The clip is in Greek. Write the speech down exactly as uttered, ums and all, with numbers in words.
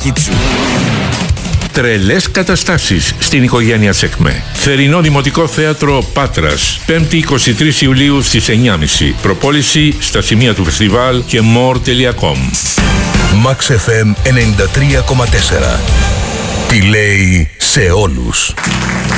Κίτσου. Τρελές καταστάσεις στην οικογένεια Τσεκμέ. Θερινό Δημοτικό Θέατρο Πάτρας, πέμπτη εικοστή τρίτη Ιουλίου στις εννιά και μισή. Προπόληση στα σημεία του φεστιβάλ και more τελεία com. Max εφ εμ ενενήντα τρία κόμμα τέσσερα. Τι λέει σε όλους.